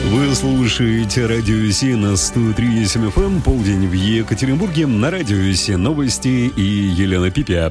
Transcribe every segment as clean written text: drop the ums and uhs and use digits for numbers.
Вы слушаете Радио Си на 103.7 FM, полдень в Екатеринбурге, на Радио Си новости и Елена Пипя.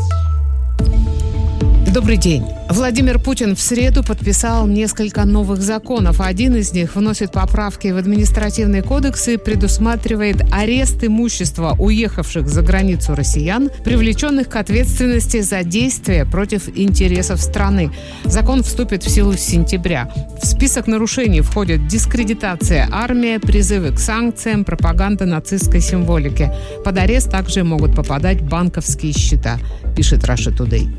Добрый день. Владимир Путин в среду подписал несколько новых законов. Один из них вносит поправки в административный кодекс и предусматривает арест имущества уехавших за границу россиян, привлеченных к ответственности за действия против интересов страны. Закон вступит в силу с сентября. В список нарушений входят дискредитация армии, призывы к санкциям, пропаганда нацистской символики. Под арест также могут попадать банковские счета, пишет Russia Today.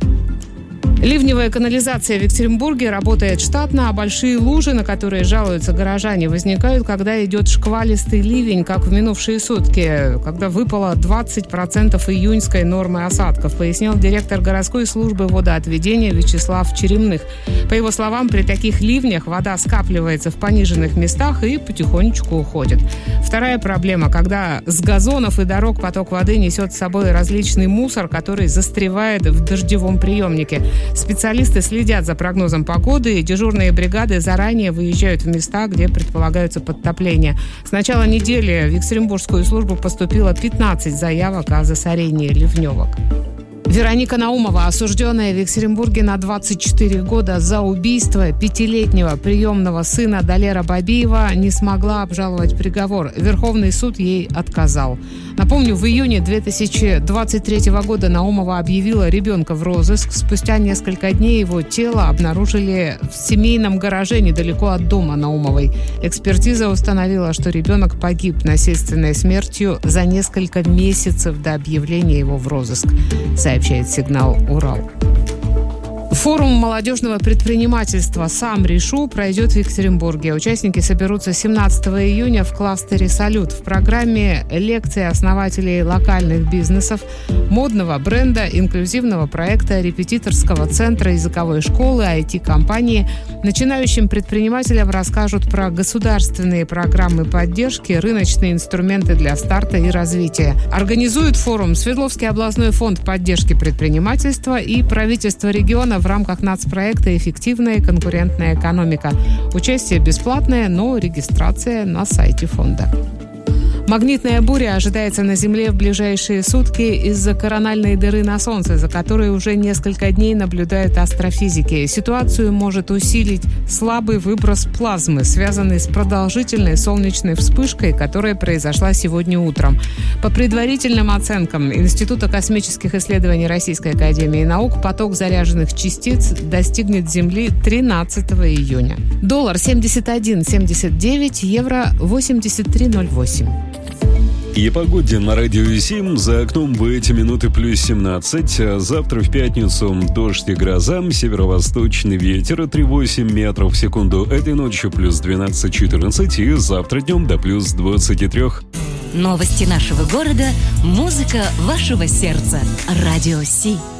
Ливневая канализация в Екатеринбурге работает штатно, а большие лужи, на которые жалуются горожане, возникают, когда идет шквалистый ливень, как в минувшие сутки, когда выпало 20% июньской нормы осадков, пояснил директор городской службы водоотведения Вячеслав Черемных. По его словам, при таких ливнях вода скапливается в пониженных местах и потихонечку уходит. Вторая проблема, когда с газонов и дорог поток воды несет с собой различный мусор, который застревает в дождевом приемнике. Специалисты следят за прогнозом погоды, и дежурные бригады заранее выезжают в места, где предполагаются подтопления. С начала недели в Екатеринбургскую службу поступило 15 заявок о засорении ливневок. Вероника Наумова, осужденная в Екатеринбурге на 24 года за убийство 5-летнего приемного сына Далера Бабиева, не смогла обжаловать приговор. Верховный суд ей отказал. Напомню, в июне 2023 года Наумова объявила ребенка в розыск. Спустя несколько дней его тело обнаружили в семейном гараже недалеко от дома Наумовой. Экспертиза установила, что ребенок погиб насильственной смертью за несколько месяцев до объявления его в розыск, сообщает «Сигнал Урал». Форум молодежного предпринимательства «Сам решу» пройдет в Екатеринбурге. Участники соберутся 17 июня в кластере «Салют». В программе лекции основателей локальных бизнесов, модного бренда, инклюзивного проекта, репетиторского центра, языковой школы, IT-компании. Начинающим предпринимателям расскажут про государственные программы поддержки, рыночные инструменты для старта и развития. Организует форум Свердловский областной фонд поддержки предпринимательства и правительство региона в рамках нацпроекта «Эффективная конкурентная экономика». Участие бесплатное, но регистрация на сайте фонда. Магнитная буря ожидается на Земле в ближайшие сутки из-за корональной дыры на Солнце, за которой уже несколько дней наблюдают астрофизики. Ситуацию может усилить слабый выброс плазмы, связанный с продолжительной солнечной вспышкой, которая произошла сегодня утром. По предварительным оценкам Института космических исследований Российской академии наук, поток заряженных частиц достигнет Земли 13 июня. Доллар 71.79, евро 83.08. И погоде на Радио Си. За окном в эти минуты плюс 17. Завтра в пятницу дождь и гроза. Северо-восточный ветер 3,8 метров в секунду. Этой ночью плюс 12-14. И завтра днем до плюс 23. Новости нашего города. Музыка вашего сердца. Радио Си.